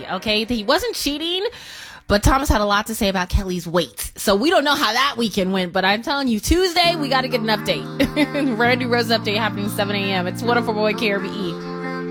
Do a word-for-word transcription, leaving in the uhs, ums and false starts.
okay? He wasn't cheating, but Thomas had a lot to say about Kelly's weight. So we don't know how that weekend went, but I'm telling you, Tuesday, we got to get an update. Randy Rose update happening seven a.m. It's one oh four point K R B E.